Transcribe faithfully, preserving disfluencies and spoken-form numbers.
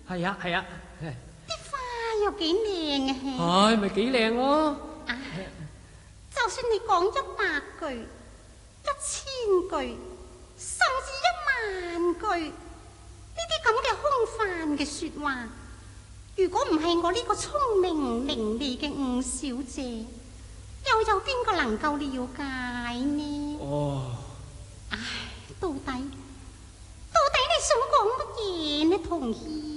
係啊係啊， 啲花又幾靚啊！ 唉，咪幾靚咯！ 啊，就算你講一百句、一千句，甚至一萬句，呢啲咁嘅空泛嘅說話，如果唔係我呢個聰明伶俐嘅吳小姐，又有邊個能夠了解呢？哦，唉，到底到底你想講乜嘢呢，同軒？